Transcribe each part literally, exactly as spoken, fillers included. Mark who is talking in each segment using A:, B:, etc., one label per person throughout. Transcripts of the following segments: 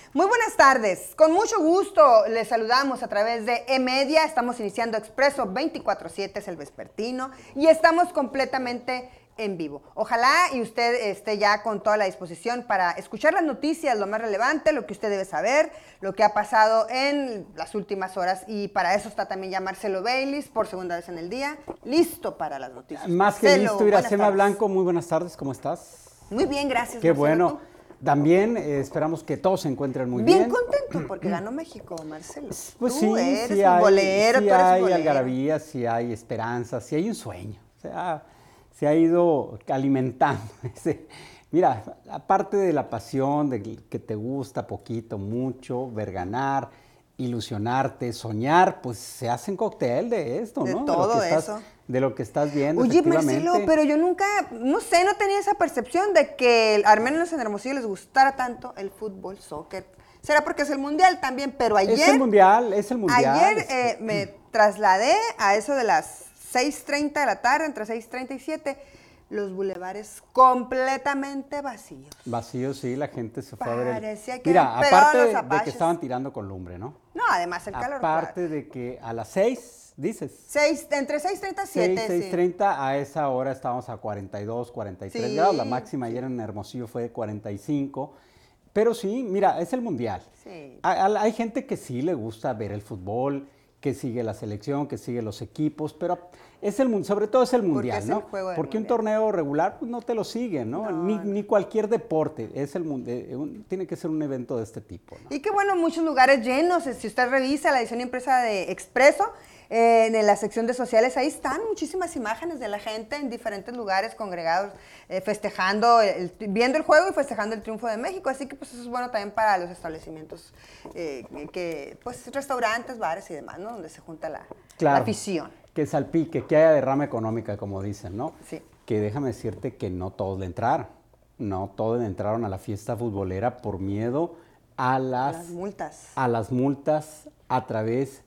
A: Muy buenas tardes, con mucho gusto les saludamos a través de E-Media, estamos iniciando Expreso veinticuatro siete, es el vespertino, y estamos completamente en vivo. Ojalá y usted esté ya con toda la disposición para escuchar las noticias, lo más relevante, lo que usted debe saber, lo que ha pasado en las últimas horas, y para eso está también ya Marcelo Baylis, por segunda vez en el día, listo para las noticias.
B: Más que
A: Marcelo,
B: listo, Iracema Blanco, muy buenas tardes, ¿cómo estás?
A: Muy bien, gracias.
B: Qué
A: Marcelo,
B: bueno.
A: ¿tú?
B: También eh, esperamos que todos se encuentren muy
A: bien.
B: bien.
A: Bien contento porque ganó México, Marcelo.
B: Pues
A: tú
B: sí,
A: eres
B: sí
A: un bolero,
B: hay, sí
A: tú eres
B: hay
A: un bolero.
B: algarabía, sí hay esperanza, sí hay un sueño. O sea, se ha ido alimentando. Ese, mira, aparte de la pasión, de que te gusta poquito, mucho, ver ganar, ilusionarte, soñar, pues se hacen cóctel de esto,
A: de
B: ¿no?
A: todo
B: de lo que
A: eso.
B: Estás, de lo que estás viendo,
A: Oye,
B: efectivamente.
A: Marcelo, pero yo nunca, no sé, no tenía esa percepción de que al menos en Hermosillo les gustara tanto el fútbol, soccer. Será porque es el mundial también, pero ayer...
B: Es el mundial, es el mundial.
A: Ayer
B: este.
A: eh, me trasladé a eso de las seis treinta de la tarde, entre seis treinta y siete, los bulevares completamente vacíos.
B: Vacíos, sí, la gente se fue a ver.
A: Parecía que
B: Mira,
A: eran pegados
B: aparte
A: los
B: de, de
A: apaches.
B: que estaban tirando con lumbre, ¿no?
A: No, además el calor.
B: Aparte
A: claro.
B: de que a las seis, dices.
A: Seis, entre seis treinta y siete,
B: seis, seis
A: sí.
B: treinta, a esa hora estábamos a cuarenta y dos, cuarenta y tres
A: Sí,
B: grados. La máxima
A: sí.
B: ayer en Hermosillo fue de cuarenta y cinco. Pero sí, mira, es el mundial.
A: Sí.
B: Hay, hay gente que sí le gusta ver el fútbol, que sigue la selección, que sigue los equipos, pero es el, sobre todo es el mundial,
A: es
B: ¿no?
A: el juego del
B: Porque
A: mundial.
B: un torneo regular pues, no te lo sigue, ¿no?
A: No,
B: ni,
A: no.
B: ni cualquier deporte, es el eh, un, tiene que ser un evento de este tipo, ¿no?
A: Y qué bueno, muchos lugares llenos. Si usted revisa la edición impresa de Expreso, eh, en la sección de sociales, ahí están muchísimas imágenes de la gente en diferentes lugares congregados, eh, festejando, el, viendo el juego y festejando el triunfo de México. Así que pues eso es bueno también para los establecimientos, eh, que pues restaurantes, bares y demás, ¿no? Donde se junta la,
B: Claro,
A: la afición.
B: Que salpique, que haya derrama económica, como dicen, ¿no?
A: Sí.
B: Que déjame decirte que no todos le entraron. No todos le entraron a la fiesta futbolera por miedo a las,
A: A las multas.
B: A las multas a través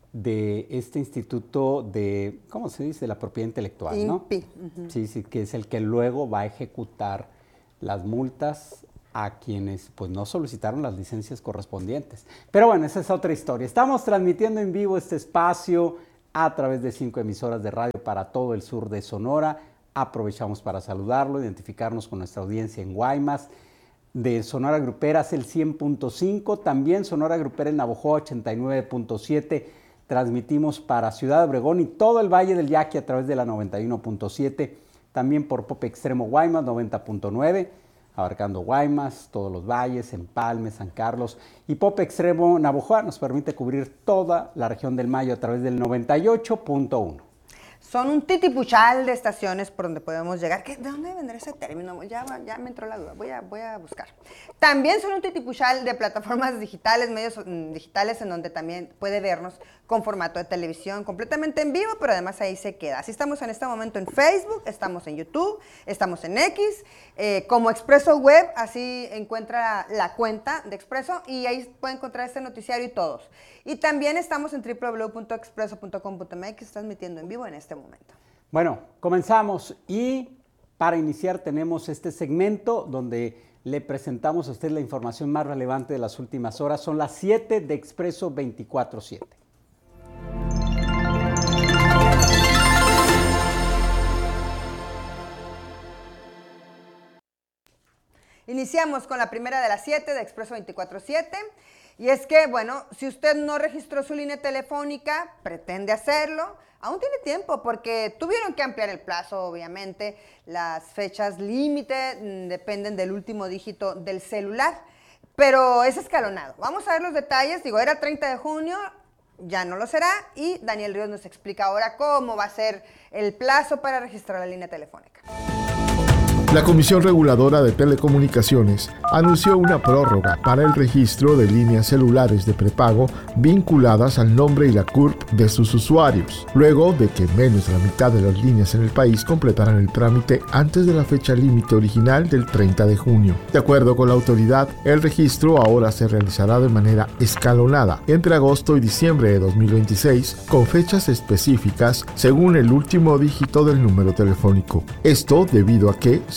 B: de este instituto de, ¿cómo se dice? De la propiedad intelectual,
A: I N
B: ¿no?
A: P I. Uh-huh.
B: Sí, sí, que es el que luego va a ejecutar las multas a quienes pues no solicitaron las licencias correspondientes. Pero bueno, esa es otra historia. Estamos transmitiendo en vivo este espacio a través de cinco emisoras de radio para todo el sur de Sonora. Aprovechamos para saludarlo, identificarnos con nuestra audiencia en Guaymas. De Sonora Grupera es el cien punto cinco, también Sonora Grupera en Navojoa ochenta y nueve punto siete. Transmitimos para Ciudad Obregón y todo el Valle del Yaqui a través de la noventa y uno punto siete. También por Pope Extremo Guaymas noventa punto nueve. Abarcando Guaymas, todos los valles, Empalme, San Carlos, y Pope Extremo Navojoa nos permite cubrir toda la región del Mayo a través del noventa y ocho punto uno.
A: Son un titipuchal de estaciones por donde podemos llegar. ¿Qué, ¿De dónde vendrá ese término? Ya, ya me entró la duda, voy a, voy a buscar. También son un titipuchal de plataformas digitales, medios mm, digitales, en donde también puede vernos con formato de televisión, completamente en vivo, pero además ahí se queda. Así estamos en este momento en Facebook, estamos en YouTube, estamos en X, eh, como Expreso Web, así encuentra la cuenta de Expreso y ahí puede encontrar este noticiario y todos. Y también estamos en doble u doble u doble u punto expreso punto com punto m x, transmitiendo en vivo en este momento.
B: Bueno, comenzamos y para iniciar tenemos este segmento donde le presentamos a usted la información más relevante de las últimas horas. Son las siete de Expreso veinticuatro siete.
A: Iniciamos con la primera de las siete de Expreso veinticuatro siete. Y es que, bueno, si usted no registró su línea telefónica, pretende hacerlo, aún tiene tiempo porque tuvieron que ampliar el plazo, obviamente. Las fechas límite mm, dependen del último dígito del celular, pero es escalonado. Vamos a ver los detalles. Digo, era treinta de junio, ya no lo será, y Daniel Ríos nos explica ahora cómo va a ser el plazo para registrar la línea telefónica.
C: La Comisión Reguladora de Telecomunicaciones anunció una prórroga para el registro de líneas celulares de prepago vinculadas al nombre y la C U R P de sus usuarios, luego de que menos de la mitad de las líneas en el país completaran el trámite antes de la fecha límite original del treinta de junio. De acuerdo con la autoridad, el registro ahora se realizará de manera escalonada entre agosto y diciembre de dos mil veintiséis, con fechas específicas según el último dígito del número telefónico. Esto debido a que,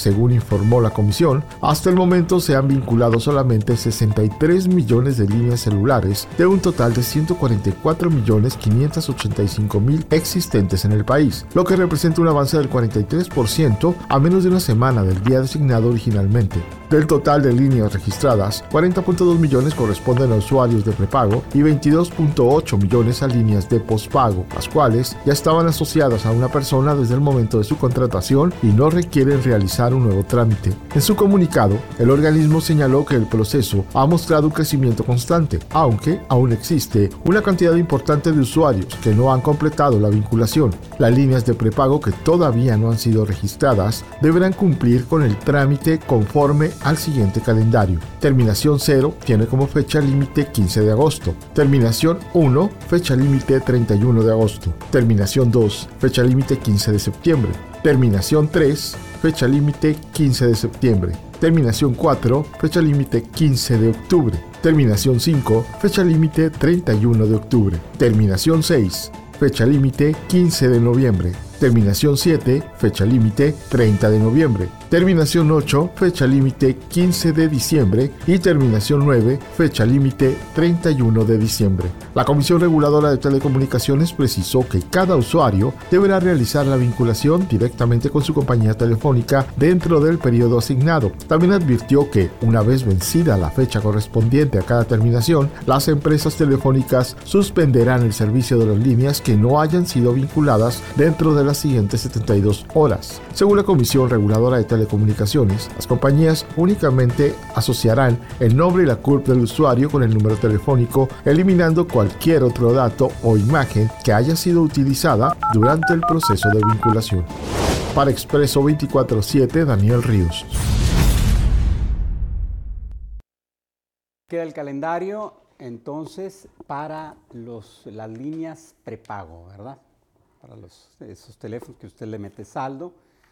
C: Según informó la comisión, hasta el momento se han vinculado solamente sesenta y tres millones de líneas celulares de un total de ciento cuarenta y cuatro millones quinientos ochenta y cinco mil existentes en el país, lo que representa un avance del cuarenta y tres por ciento a menos de una semana del día designado originalmente. Del total de líneas registradas, cuarenta punto dos millones corresponden a usuarios de prepago y veintidós punto ocho millones a líneas de pospago, las cuales ya estaban asociadas a una persona desde el momento de su contratación y no requieren realizar un nuevo trámite. En su comunicado, el organismo señaló que el proceso ha mostrado un crecimiento constante, aunque aún existe una cantidad importante de usuarios que no han completado la vinculación. Las líneas de prepago que todavía no han sido registradas deberán cumplir con el trámite conforme al siguiente calendario. Terminación cero tiene como fecha límite quince de agosto. Terminación uno, fecha límite treinta y uno de agosto. Terminación dos, fecha límite quince de septiembre. Terminación tres, fecha límite quince de septiembre. Terminación cuatro, fecha límite quince de octubre. Terminación cinco, fecha límite treinta y uno de octubre. Terminación seis, fecha límite quince de noviembre. Terminación siete, fecha límite treinta de noviembre. Terminación ocho, fecha límite quince de diciembre y terminación nueve, fecha límite treinta y uno de diciembre. La Comisión Reguladora de Telecomunicaciones precisó que cada usuario deberá realizar la vinculación directamente con su compañía telefónica dentro del periodo asignado. También advirtió que, una vez vencida la fecha correspondiente a cada terminación, las empresas telefónicas suspenderán el servicio de las líneas que no hayan sido vinculadas dentro de las siguientes setenta y dos horas. Según la Comisión Reguladora de Telecomunicaciones, las compañías únicamente asociarán el nombre y la C U R P del usuario con el número telefónico, eliminando cualquier otro dato o imagen que haya sido utilizada durante el proceso de vinculación. Para Expreso veinticuatro siete, Daniel Ríos.
B: Queda el calendario entonces para los, las líneas prepago, ¿verdad? Para los, esos teléfonos que usted le mete saldo.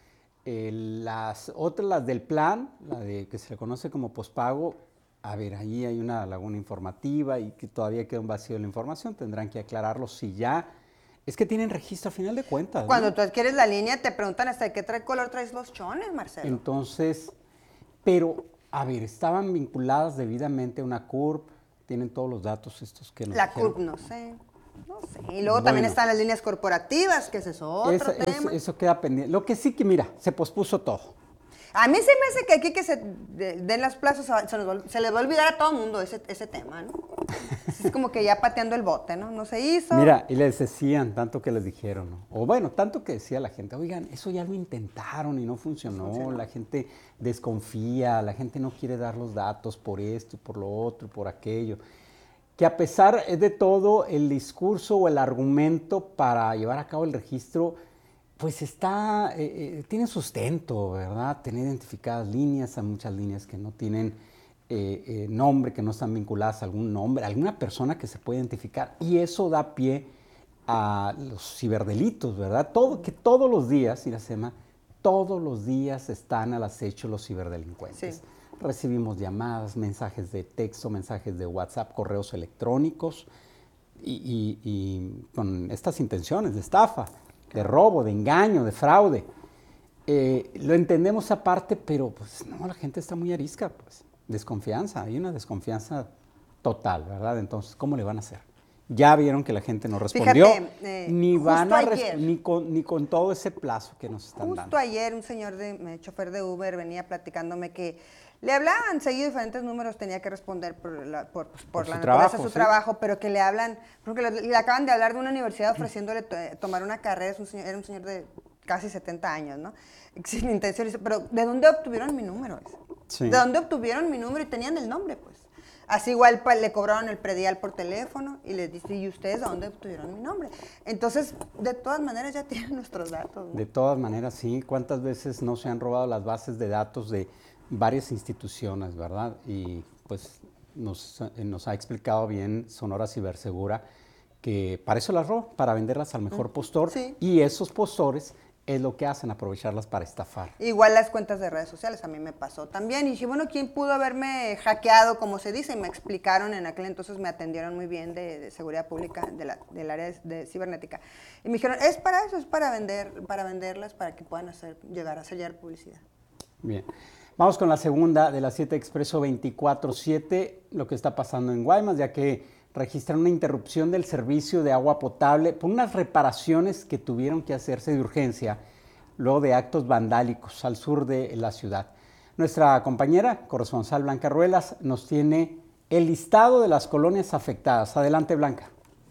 B: Eh, las otras, las del plan, la de que se le conoce como pospago, a ver, ahí hay una laguna informativa y que todavía queda un vacío de la información, tendrán que aclararlo si ya, es que tienen registro a final de cuentas.
A: Cuando
B: ¿no?
A: tú adquieres la línea te preguntan hasta de qué trae color traes los chones, Marcelo.
B: Entonces, pero, a ver, estaban vinculadas debidamente a una C U R P, tienen todos los datos estos que nos
A: La
B: dijeron.
A: C U R P, no sé. No sé. Y luego
B: Bueno.
A: también están las líneas corporativas, que ese es otro
B: Eso,
A: tema.
B: eso, eso queda pendiente. Lo que sí que, mira, se pospuso todo.
A: A mí se me hace que aquí que se de- den las plazas, se, nos va, se les va a olvidar a todo el mundo ese, ese tema, ¿no? Es como que ya pateando el bote, ¿no? No se hizo.
B: Mira, y les decían, tanto que les dijeron, ¿no? O bueno, tanto que decía la gente, oigan, eso ya lo intentaron y no funcionó,
A: Funcionó.
B: la gente desconfía, la gente no quiere dar los datos por esto, por lo otro, por aquello. Que a pesar de todo, el discurso o el argumento para llevar a cabo el registro, pues está, eh, eh, tiene sustento, ¿verdad? Tener identificadas líneas, hay muchas líneas que no tienen eh, eh, nombre, que no están vinculadas a algún nombre, a alguna persona que se puede identificar, y eso da pie a los ciberdelitos, ¿verdad? Todo, que todos los días, Iracema, todos los días están al acecho los ciberdelincuentes.
A: Sí.
B: Recibimos llamadas, mensajes de texto, mensajes de WhatsApp, correos electrónicos y, y, y con estas intenciones de estafa, de robo, de engaño, de fraude. Eh, lo entendemos aparte, pero pues no, la gente está muy arisca, pues. Desconfianza, hay una desconfianza total, ¿verdad? Entonces, ¿cómo le van a hacer? Ya vieron que la gente no respondió,
A: Fíjate, eh,
B: ni van
A: justo
B: a res-
A: ayer.
B: ni con, ni con todo ese plazo que nos están
A: Justo
B: dando.
A: ayer un señor de eh, chofer de Uber venía platicándome que le hablaban seguido diferentes números, tenía que responder por la, por, pues, por
B: Por
A: la
B: su
A: naturaleza
B: trabajo,
A: de su
B: sí.
A: trabajo, pero que le hablan, porque le, le acaban de hablar de una universidad ofreciéndole to- tomar una carrera, es un señor, era un señor de casi setenta años, ¿no? Sin intención, dice, pero ¿de dónde obtuvieron mi número? Dice.
B: Sí.
A: ¿De dónde obtuvieron mi número? Y tenían el nombre, pues. Así igual pa- le cobraron el predial por teléfono y les dice, ¿y ustedes de dónde obtuvieron mi nombre? Entonces, de todas maneras ya tienen nuestros datos, ¿no?
B: De todas maneras, sí. ¿Cuántas veces no se han robado las bases de datos de varias instituciones, verdad? Y pues nos, eh, nos ha explicado bien Sonora Cibersegura que para eso las roban, para venderlas al mejor postor.
A: Sí.
B: Y esos postores es lo que hacen, aprovecharlas para estafar.
A: Igual las cuentas de redes sociales, a mí me pasó también. Y dije, bueno, ¿quién pudo haberme hackeado, como se dice? Y me explicaron en aquel entonces, me atendieron muy bien de, de seguridad pública, de la, del área de, de cibernética. Y me dijeron, es para eso, es para vender, para venderlas, para que puedan hacer, llegar a sellar publicidad.
B: Bien. Vamos con la segunda de las siete Expreso veinticuatro siete, lo que está pasando en Guaymas, ya que registran una interrupción del servicio de agua potable por unas reparaciones que tuvieron que hacerse de urgencia luego de actos vandálicos al sur de la ciudad. Nuestra compañera, corresponsal Blanca Ruelas, nos tiene el listado de las colonias afectadas. Adelante, Blanca.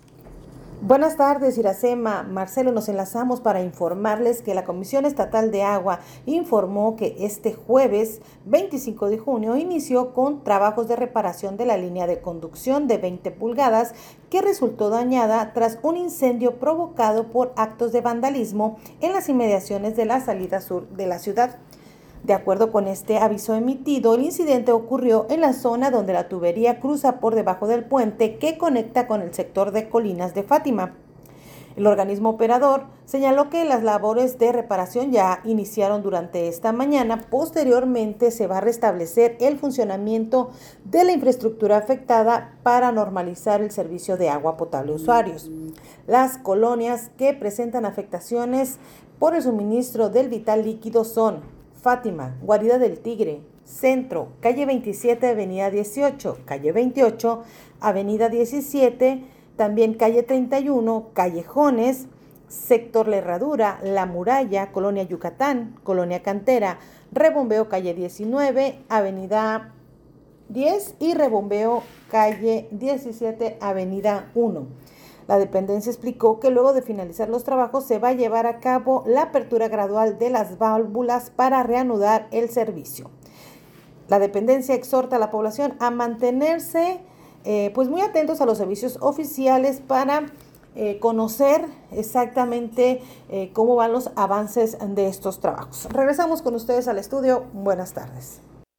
D: Buenas tardes, Iracema. Marcelo, nos enlazamos para informarles que la Comisión Estatal de Agua informó que este jueves veinticinco de junio inició con trabajos de reparación de la línea de conducción de veinte pulgadas que resultó dañada tras un incendio provocado por actos de vandalismo en las inmediaciones de la salida sur de la ciudad. De acuerdo con este aviso emitido, el incidente ocurrió en la zona donde la tubería cruza por debajo del puente que conecta con el sector de Colinas de Fátima. El organismo operador señaló que las labores de reparación ya iniciaron durante esta mañana. Posteriormente se va a restablecer el funcionamiento de la infraestructura afectada para normalizar el servicio de agua potable a usuarios. Las colonias que presentan afectaciones por el suministro del vital líquido son Fátima, Guarida del Tigre, Centro, calle veintisiete, avenida dieciocho, calle veintiocho, avenida diecisiete, también calle treinta y uno, Callejones, sector La Herradura, La Muralla, Colonia Yucatán, Colonia Cantera, Rebombeo, calle diecinueve, avenida diez y Rebombeo, calle diecisiete, avenida uno. La dependencia explicó que luego de finalizar los trabajos se va a llevar a cabo la apertura gradual de las válvulas para reanudar el servicio. La dependencia exhorta a la población a mantenerse eh, pues muy atentos a los servicios oficiales para eh, conocer exactamente eh, cómo van los avances de estos trabajos. Regresamos con ustedes al estudio. Buenas tardes.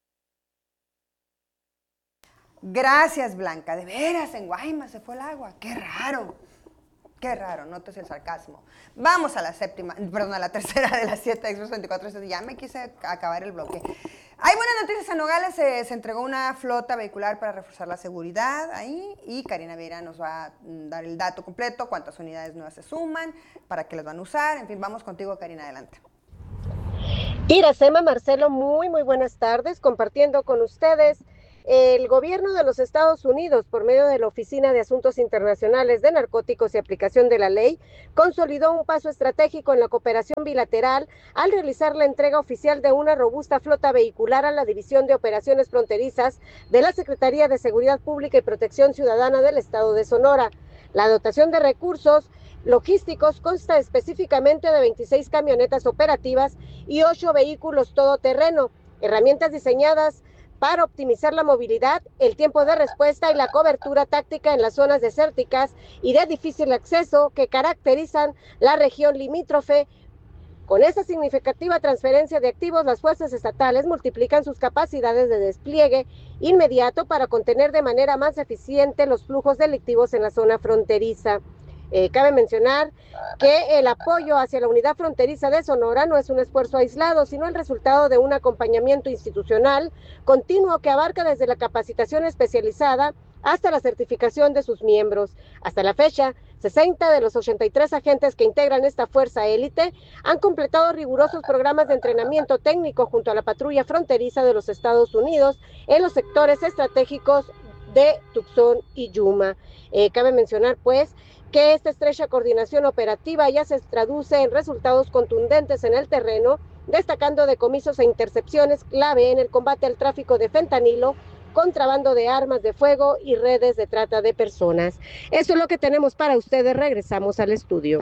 A: Gracias, Blanca. De veras, en Guaymas se fue el agua. Qué raro. Qué raro, notes el sarcasmo. Vamos a la séptima, perdón, a la tercera de las siete Expreso veinticuatro. Ya me quise acabar el bloque. Hay buenas noticias. En Nogales se, se entregó una flota vehicular para reforzar la seguridad ahí y Karina Vera nos va a dar el dato completo, cuántas unidades nuevas se suman, para qué las van a usar. En fin, vamos contigo, Karina, adelante.
E: Iracema, Marcelo, muy, muy buenas tardes, compartiendo con ustedes. El gobierno de los Estados Unidos, por medio de la Oficina de Asuntos Internacionales de Narcóticos y Aplicación de la Ley, consolidó un paso estratégico en la cooperación bilateral al realizar la entrega oficial de una robusta flota vehicular a la División de Operaciones Fronterizas de la Secretaría de Seguridad Pública y Protección Ciudadana del Estado de Sonora. La dotación de recursos logísticos consta específicamente de veintiséis camionetas operativas y ocho vehículos todoterreno, herramientas diseñadas para optimizar la movilidad, el tiempo de respuesta y la cobertura táctica en las zonas desérticas y de difícil acceso que caracterizan la región limítrofe. Con esta significativa transferencia de activos, las fuerzas estatales multiplican sus capacidades de despliegue inmediato para contener de manera más eficiente los flujos delictivos en la zona fronteriza. Eh, cabe mencionar que el apoyo hacia la unidad fronteriza de Sonora no es un esfuerzo aislado, sino el resultado de un acompañamiento institucional continuo que abarca desde la capacitación especializada hasta la certificación de sus miembros. Hasta la fecha, sesenta de los ochenta y tres agentes que integran esta fuerza élite han completado rigurosos programas de entrenamiento técnico junto a la patrulla fronteriza de los Estados Unidos en los sectores estratégicos de Tucson y Yuma. Eh, cabe mencionar, pues, que esta estrecha coordinación operativa ya se traduce en resultados contundentes en el terreno, destacando decomisos e intercepciones clave en el combate al tráfico de fentanilo, contrabando de armas de fuego y redes de trata de personas. Eso es lo que tenemos para ustedes. Regresamos al estudio.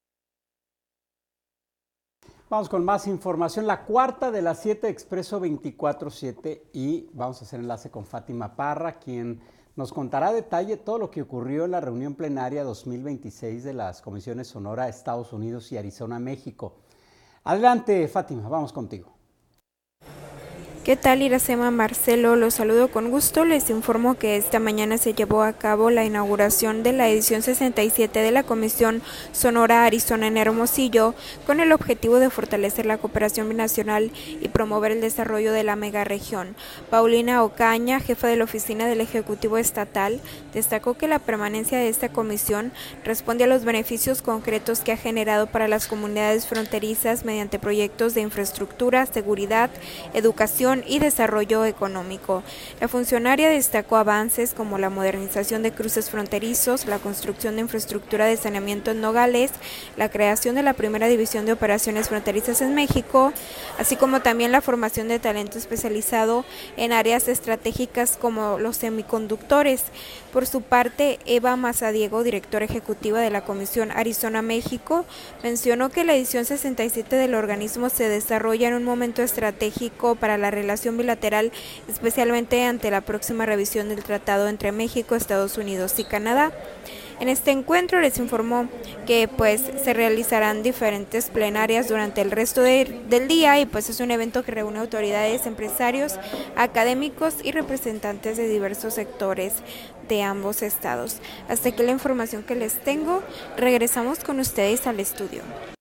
B: Vamos con más información, la cuarta de las siete Expreso veinticuatro siete, y vamos a hacer enlace con Fátima Parra, quien nos contará a detalle todo lo que ocurrió en la reunión plenaria dos mil veintiséis de las comisiones Sonora, Estados Unidos y Arizona, México. Adelante, Fátima, vamos contigo.
F: ¿Qué tal, Iracema? Marcelo, los saludo con gusto. Les informo que esta mañana se llevó a cabo la inauguración de la edición sesenta y siete de la Comisión Sonora Arizona en Hermosillo, con el objetivo de fortalecer la cooperación binacional y promover el desarrollo de la megaregión. Paulina Ocaña, jefa de la Oficina del Ejecutivo Estatal, destacó que la permanencia de esta comisión responde a los beneficios concretos que ha generado para las comunidades fronterizas mediante proyectos de infraestructura, seguridad, educación y desarrollo económico. La funcionaria destacó avances como la modernización de cruces fronterizos, la construcción de infraestructura de saneamiento en Nogales, la creación de la primera división de operaciones fronterizas en México, así como también la formación de talento especializado en áreas estratégicas como los semiconductores. Por su parte, Eva Mazadiego, directora ejecutiva de la Comisión Arizona México, mencionó que la edición sesenta y siete del organismo se desarrolla en un momento estratégico para la relación bilateral, especialmente ante la próxima revisión del tratado entre México, Estados Unidos y Canadá. En este encuentro les informó que pues se realizarán diferentes plenarias durante el resto de, del día y pues es un evento que reúne autoridades, empresarios, académicos y representantes de diversos sectores de ambos estados. Hasta aquí la información que les tengo. Regresamos con ustedes al estudio.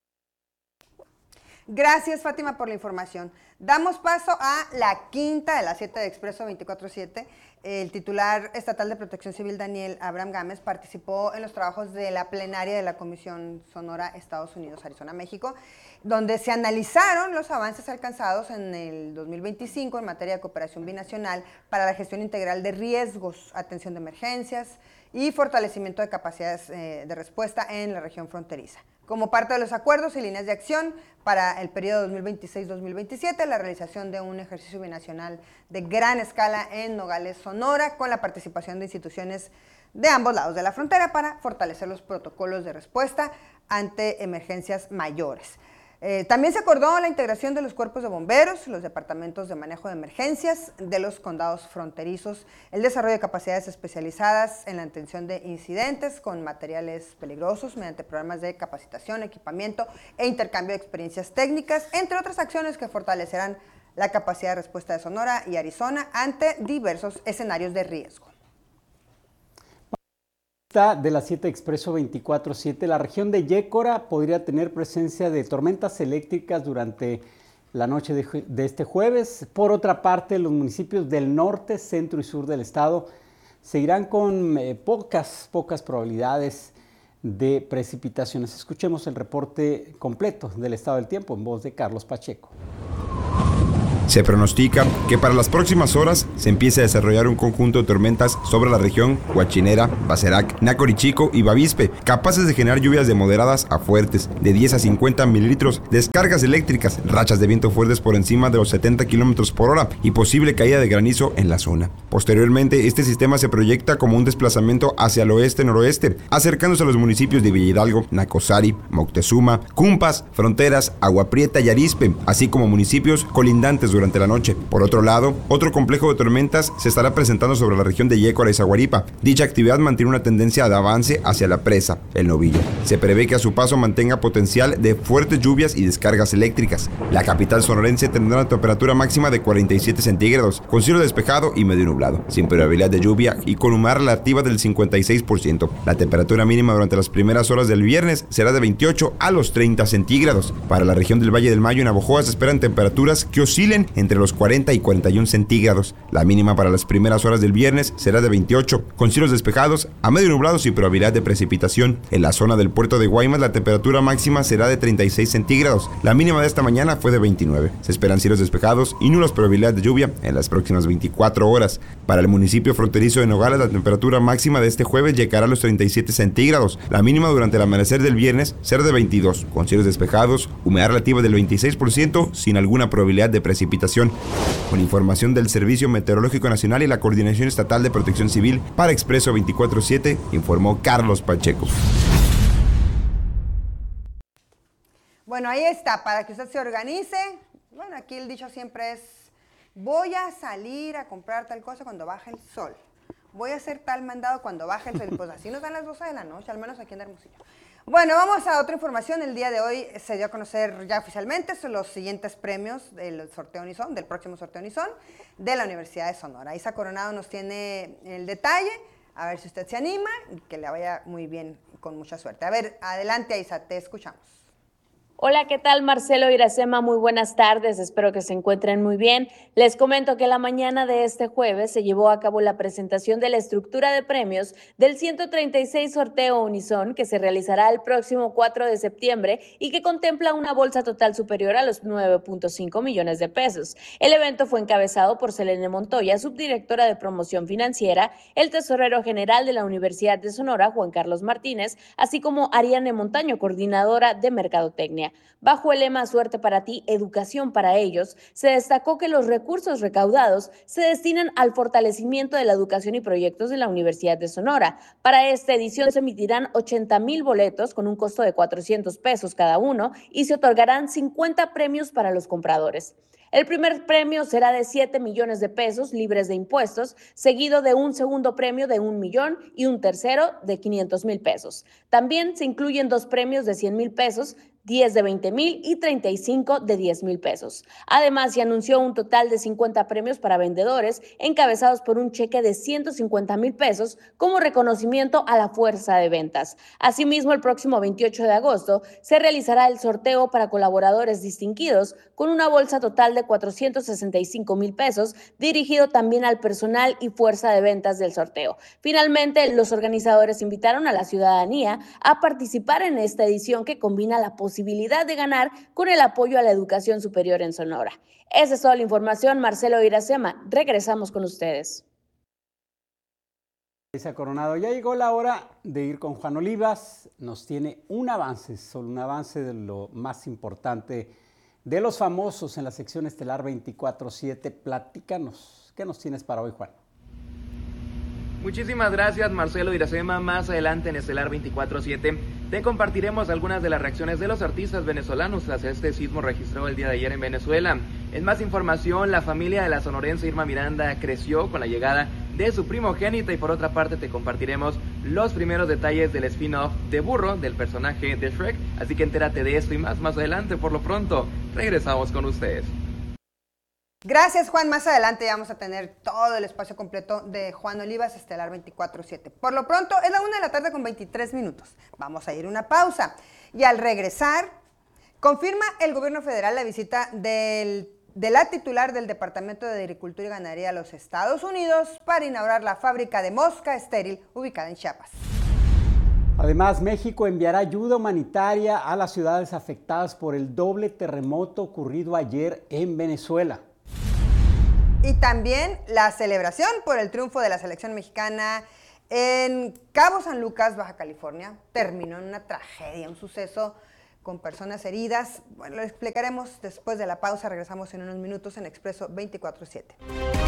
A: Gracias, Fátima, por la información. Damos paso a la quinta de las siete de Expreso veinticuatro siete. El titular estatal de Protección Civil, Daniel Abraham Gámez, participó en los trabajos de la plenaria de la Comisión Sonora Estados Unidos, Arizona, México, donde se analizaron los avances alcanzados en el dos mil veinticinco en materia de cooperación binacional para la gestión integral de riesgos, atención de emergencias y fortalecimiento de capacidades eh, de respuesta en la región fronteriza. Como parte de los acuerdos y líneas de acción para el periodo dos mil veintiséis dos mil veintisiete, la realización de un ejercicio binacional de gran escala en Nogales, Sonora, con la participación de instituciones de ambos lados de la frontera para fortalecer los protocolos de respuesta ante emergencias mayores. Eh, también se acordó la integración de los cuerpos de bomberos, los departamentos de manejo de emergencias de los condados fronterizos, el desarrollo de capacidades especializadas en la atención de incidentes con materiales peligrosos mediante programas de capacitación, equipamiento e intercambio de experiencias técnicas, entre otras acciones que fortalecerán la capacidad de respuesta de Sonora y Arizona ante diversos escenarios de riesgo.
B: De la siete Expreso veinticuatro siete, la región de Yécora podría tener presencia de tormentas eléctricas durante la noche de, de este jueves. Por otra parte, los municipios del norte, centro y sur del estado seguirán con eh, pocas, pocas probabilidades de precipitaciones. Escuchemos el reporte completo del estado del tiempo en voz de Carlos Pacheco.
G: Se pronostica que para las próximas horas se empiece a desarrollar un conjunto de tormentas sobre la región Huachinera, Bacerac, Nacorichico y Bavispe, capaces de generar lluvias de moderadas a fuertes, de diez a cincuenta mililitros, descargas eléctricas, rachas de viento fuertes por encima de los setenta kilómetros por hora y posible caída de granizo en la zona. Posteriormente, este sistema se proyecta como un desplazamiento hacia el oeste-noroeste, acercándose a los municipios de Villa Hidalgo, Nacosari, Moctezuma, Cumpas, Fronteras, Agua Prieta y Arizpe, así como municipios colindantes durante la noche. Por otro lado, otro complejo de tormentas se estará presentando sobre la región de Yécora y Zaguaripa. Dicha actividad mantiene una tendencia de avance hacia la presa, el Novillo. Se prevé que a su paso mantenga potencial de fuertes lluvias y descargas eléctricas. La capital sonorense tendrá una temperatura máxima de cuarenta y siete centígrados, con cielo despejado y medio nublado, sin probabilidad de lluvia y con humedad relativa del cincuenta y seis por ciento. La temperatura mínima durante las primeras horas del viernes será de veintiocho a los treinta centígrados. Para la región del Valle del Mayo y Navojoa se esperan temperaturas que oscilen entre los cuarenta y cuarenta y uno centígrados. La mínima para las primeras horas del viernes será de veintiocho, con cielos despejados a medio nublados y probabilidad de precipitación. En la zona del puerto de Guaymas la temperatura máxima será de treinta y seis centígrados. La mínima de esta mañana fue de veintinueve. Se esperan cielos despejados y nulas probabilidades de lluvia en las próximas veinticuatro horas. Para el municipio fronterizo de Nogales la temperatura máxima de este jueves llegará a los treinta y siete centígrados. La mínima durante el amanecer del viernes será de veintidós, con cielos despejados, humedad relativa del veintiséis por ciento sin alguna probabilidad de precipitación. Con información del Servicio Meteorológico Nacional y la Coordinación Estatal de Protección Civil, para Expreso veinticuatro siete, informó Carlos Pacheco.
A: Bueno, ahí está, para que usted se organice. Bueno, aquí el dicho siempre es, voy a salir a comprar tal cosa cuando baje el sol. voy a hacer tal mandado cuando baje el sol. Pues así nos dan las doce de la noche, al menos aquí en Hermosillo. Bueno, vamos a otra información. El día de hoy se dio a conocer ya oficialmente los siguientes premios del sorteo Unison, del próximo sorteo Unison de la Universidad de Sonora. Isa Coronado nos tiene el detalle, a ver si usted se anima y que le vaya muy bien, con mucha suerte. A ver, adelante Isa, te escuchamos.
H: Hola, ¿qué tal? Marcelo Iracema, muy buenas tardes, espero que se encuentren muy bien. Les comento que la mañana de este jueves se llevó a cabo la presentación de la estructura de premios del ciento treinta y seis sorteo Unison que se realizará el próximo cuatro de septiembre y que contempla una bolsa total superior a los nueve punto cinco millones de pesos. El evento fue encabezado por Selene Montoya, subdirectora de promoción financiera, el tesorero general de la Universidad de Sonora, Juan Carlos Martínez, así como Ariane Montaño, coordinadora de Mercadotecnia. Bajo el lema Suerte para ti, educación para ellos, se destacó que los recursos recaudados se destinan al fortalecimiento de la educación y proyectos de la Universidad de Sonora. Para esta edición se emitirán ochenta mil boletos con un costo de cuatrocientos pesos cada uno y se otorgarán cincuenta premios para los compradores. El primer premio será de siete millones de pesos libres de impuestos, seguido de un segundo premio de un millón y un tercero de quinientos mil pesos. También se incluyen dos premios de cien mil pesos, diez de veinte mil y treinta y cinco de diez mil pesos. Además, se anunció un total de cincuenta premios para vendedores, encabezados por un cheque de ciento cincuenta mil pesos como reconocimiento a la fuerza de ventas. Asimismo, el próximo veintiocho de agosto se realizará el sorteo para colaboradores distinguidos con una bolsa total de cuatrocientos sesenta y cinco mil pesos, dirigido también al personal y fuerza de ventas del sorteo. Finalmente, los organizadores invitaron a la ciudadanía a participar en esta edición que combina la posibilidad posibilidad de ganar con el apoyo a la educación superior en Sonora. Esa es toda la información. Marcelo Iracema, regresamos con ustedes.
B: Isa Coronado, ya llegó la hora de ir con Juan Olivas. Nos tiene un avance, solo un avance de lo más importante de los famosos en la sección Estelar veinticuatro siete. Platícanos, ¿qué nos tienes para hoy, Juan?
I: Muchísimas gracias, Marcelo Iracema. Más adelante en Estelar veinticuatro siete te compartiremos algunas de las reacciones de los artistas venezolanos tras este sismo registrado el día de ayer en Venezuela. En más información, la familia de la sonorense Irma Miranda creció con la llegada de su primogénita y por otra parte te compartiremos los primeros detalles del spin-off de Burro, del personaje de Shrek. Así que entérate de esto y más más adelante. Por lo pronto, regresamos con ustedes.
A: Gracias, Juan. Más adelante ya vamos a tener todo el espacio completo de Juan Olivas, Estelar veinticuatro siete. Por lo pronto, es la una de la tarde con veintitrés minutos. Vamos a ir a una pausa. Y al regresar, confirma el gobierno federal la visita del, de la titular del Departamento de Agricultura y Ganadería a los Estados Unidos para inaugurar la fábrica de mosca estéril ubicada en Chiapas.
B: Además, México enviará ayuda humanitaria a las ciudades afectadas por el doble terremoto ocurrido ayer en Venezuela.
A: Y también la celebración por el triunfo de la selección mexicana en Cabo San Lucas, Baja California, terminó en una tragedia, un suceso con personas heridas. Bueno, lo explicaremos después de la pausa. Regresamos en unos minutos en Expreso veinticuatro siete.